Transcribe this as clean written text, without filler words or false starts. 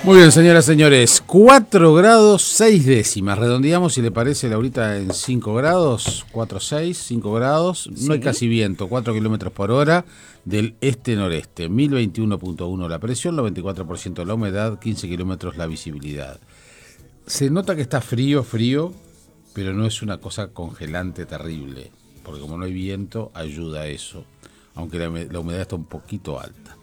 Muy bien, señoras y señores, 4 grados 6 décimas. Redondeamos, si le parece, Laurita, en 5 grados, 4, 6, 5 grados. Sí. No hay casi viento, 4 kilómetros por hora del este-noreste. 1021.1 la presión, 94% la humedad, 15 kilómetros la visibilidad. Se nota que está frío, pero no es una cosa congelante terrible, porque como no hay viento, ayuda a eso, aunque la humedad está un poquito alta.